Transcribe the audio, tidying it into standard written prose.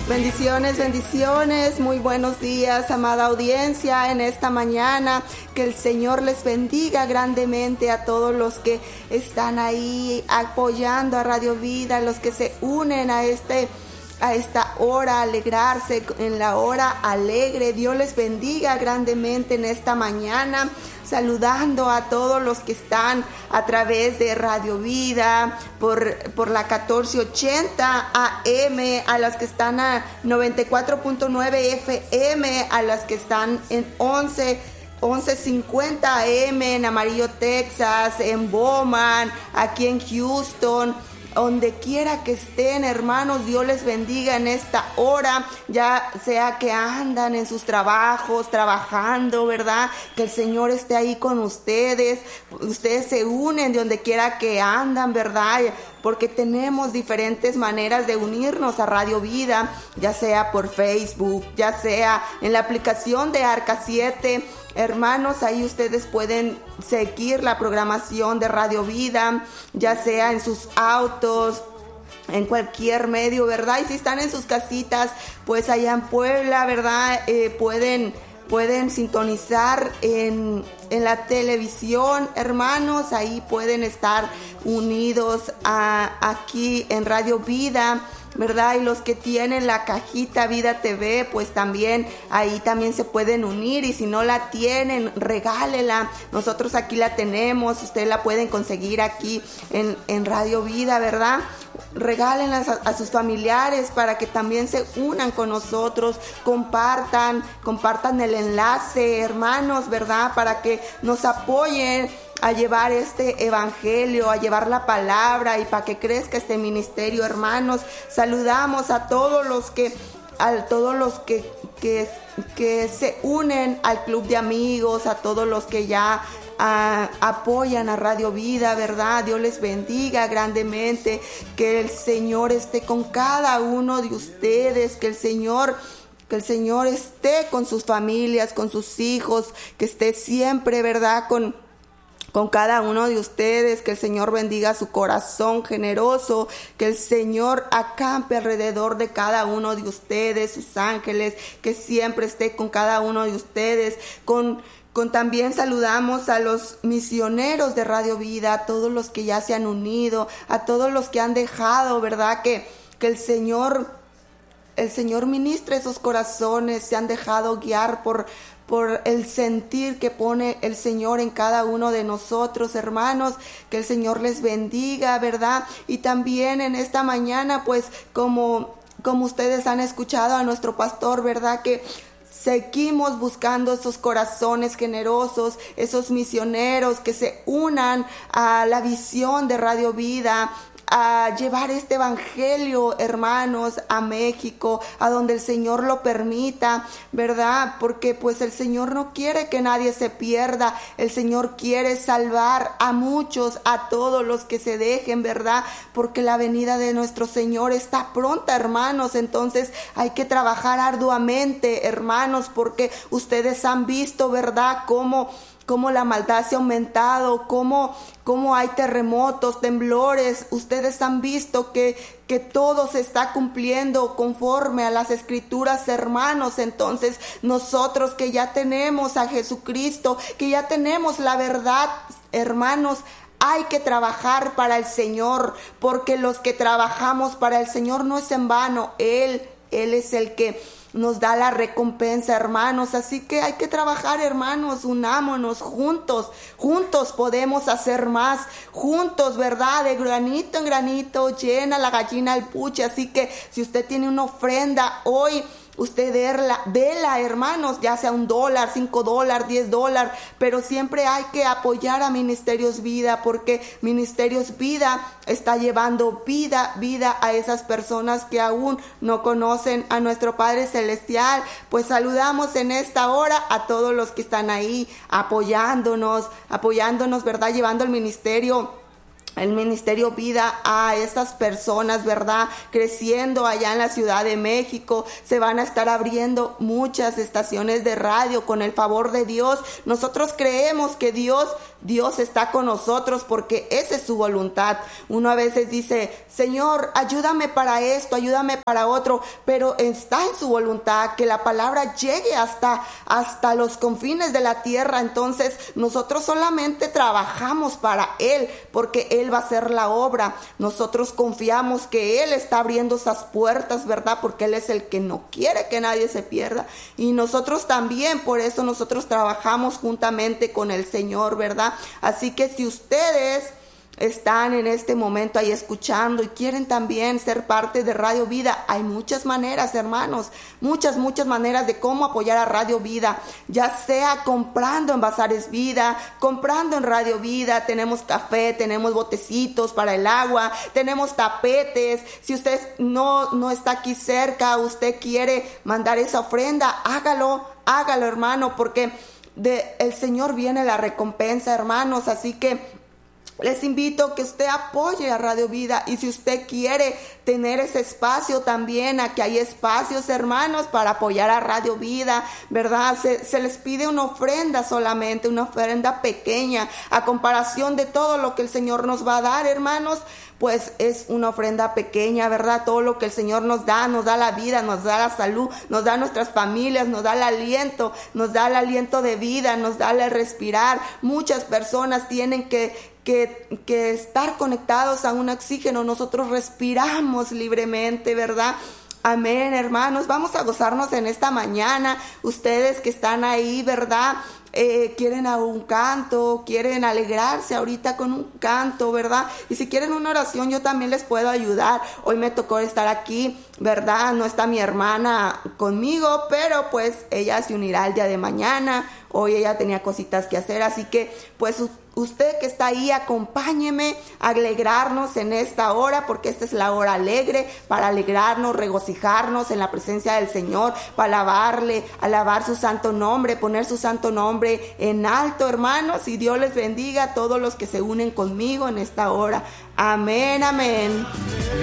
Bendiciones, bendiciones, muy buenos días, amada audiencia, en esta mañana. Que el Señor les bendiga grandemente a todos los que están ahí apoyando a Radio Vida, los que se unen a esta hora, alegrarse en la hora alegre. Dios les bendiga grandemente en esta mañana, saludando a todos los que están a través de Radio Vida, por la 1480 AM, a las que están a 94.9 FM, a las que están en 1150 AM en Amarillo, Texas, en Bowman, aquí en Houston. Donde quiera que estén, hermanos, Dios les bendiga en esta hora, ya sea que andan en sus trabajos, trabajando, ¿verdad? Que el Señor esté ahí con ustedes se unen de donde quiera que andan, ¿verdad? Porque tenemos diferentes maneras de unirnos a Radio Vida, ya sea por Facebook, ya sea en la aplicación de Arca 7. Hermanos, ahí ustedes pueden seguir la programación de Radio Vida, ya sea en sus autos, en cualquier medio, ¿verdad? Y si están en sus casitas, pues allá en Puebla, ¿verdad? Pueden sintonizar en la televisión, hermanos, ahí pueden estar unidos aquí en Radio Vida, ¿verdad? Y los que tienen la cajita Vida TV, pues también ahí también se pueden unir, y si no la tienen, regálela. Nosotros aquí la tenemos, ustedes la pueden conseguir aquí en Radio Vida, ¿verdad? Regálenlas a sus familiares para que también se unan con nosotros, compartan el enlace, hermanos, ¿verdad? Para que nos apoyen a llevar este evangelio, a llevar la palabra, y para que crezca este ministerio, hermanos. Saludamos a todos los que se unen al club de amigos, a todos los que ya apoyan a Radio Vida, ¿verdad? Dios les bendiga grandemente, que el Señor esté con cada uno de ustedes, que el Señor esté con sus familias, con sus hijos, que esté siempre, ¿verdad? Con cada uno de ustedes, que el Señor bendiga su corazón generoso, que el Señor acampe alrededor de cada uno de ustedes, sus ángeles, que siempre esté con cada uno de ustedes. También saludamos a los misioneros de Radio Vida, a todos los que ya se han unido, a todos los que han dejado, ¿verdad? Que el Señor ministre esos corazones, se han dejado guiar por el sentir que pone el Señor en cada uno de nosotros, hermanos. Que el Señor les bendiga, ¿verdad? Y también en esta mañana, pues como ustedes han escuchado a nuestro pastor, ¿verdad? Que seguimos buscando esos corazones generosos, esos misioneros que se unan a la visión de Radio Vida, a llevar este evangelio, hermanos, a México, a donde el Señor lo permita, ¿verdad? Porque pues el Señor no quiere que nadie se pierda, el Señor quiere salvar a muchos, a todos los que se dejen, ¿verdad? Porque la venida de nuestro Señor está pronta, hermanos. Entonces hay que trabajar arduamente, hermanos, porque ustedes han visto, ¿verdad?, cómo la maldad se ha aumentado, cómo hay terremotos, temblores. Ustedes han visto que todo se está cumpliendo conforme a las Escrituras, hermanos. Entonces nosotros que ya tenemos a Jesucristo, que ya tenemos la verdad, hermanos, hay que trabajar para el Señor, porque los que trabajamos para el Señor no es en vano. Él es el que nos da la recompensa, hermanos. Así que hay que trabajar, hermanos, unámonos juntos podemos hacer más, juntos, ¿verdad? De granito en granito llena la gallina el puche. Así que si usted tiene una ofrenda hoy, usted dela, hermanos, ya sea $1, $5, $10, pero siempre hay que apoyar a Ministerios Vida, porque Ministerios Vida está llevando vida a esas personas que aún no conocen a nuestro Padre Celestial. Pues saludamos en esta hora a todos los que están ahí apoyándonos, ¿verdad? Llevando el ministerio Vida a estas personas, ¿verdad? Creciendo allá en la Ciudad de México. Se van a estar abriendo muchas estaciones de radio con el favor de Dios. Nosotros creemos que Dios Dios está con nosotros porque esa es su voluntad. Uno a veces dice, Señor, ayúdame para esto, ayúdame para otro, pero está en su voluntad que la palabra llegue hasta los confines de la tierra. Entonces nosotros solamente trabajamos para Él, porque Él va a hacer la obra. Nosotros confiamos que Él está abriendo esas puertas, ¿verdad? Porque Él es el que no quiere que nadie se pierda. Y nosotros también, por eso nosotros trabajamos juntamente con el Señor, ¿verdad? Así que si ustedes están en este momento ahí escuchando y quieren también ser parte de Radio Vida, hay muchas maneras, hermanos, muchas maneras de cómo apoyar a Radio Vida, ya sea comprando en Bazares Vida, comprando en Radio Vida. Tenemos café, tenemos botecitos para el agua, tenemos tapetes. Si usted no está aquí cerca, usted quiere mandar esa ofrenda, hágalo, hermano, porque el Señor viene la recompensa, hermanos. Así que les invito que usted apoye a Radio Vida, y si usted quiere tener ese espacio también, aquí hay espacios, hermanos, para apoyar a Radio Vida, ¿verdad? Se les pide una ofrenda solamente, una ofrenda pequeña, a comparación de todo lo que el Señor nos va a dar, hermanos. Pues es una ofrenda pequeña, ¿verdad? Todo lo que el Señor nos da la vida, nos da la salud, nos da nuestras familias, nos da el aliento de vida, nos da el respirar. Muchas personas tienen que estar conectados a un oxígeno. Nosotros respiramos libremente, ¿verdad? Amén, hermanos. Vamos a gozarnos en esta mañana. Ustedes que están ahí, ¿verdad? Quieren a un canto, quieren alegrarse ahorita con un canto, ¿verdad? Y si quieren una oración, yo también les puedo ayudar. Hoy me tocó estar aquí, ¿verdad? No está mi hermana conmigo, pero pues ella se unirá el día de mañana. Hoy ella tenía cositas que hacer, así que pues usted que está ahí, acompáñeme a alegrarnos en esta hora, porque esta es la hora alegre, para alegrarnos, regocijarnos en la presencia del Señor, para alabar su santo nombre, poner su santo nombre en alto, hermanos. Y Dios les bendiga a todos los que se unen conmigo en esta hora. Amén, amén.